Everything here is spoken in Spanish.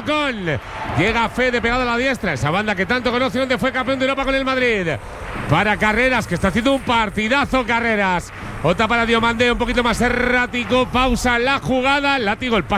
Ocon. Llega Fede pegado a la diestra. Esa banda que tanto conoce, donde fue campeón de Europa con el Madrid. Para Carreras, que está haciendo un partidazo Carreras. Otra para Diomandé, un poquito más errático. Pausa la jugada. Látigo el pase.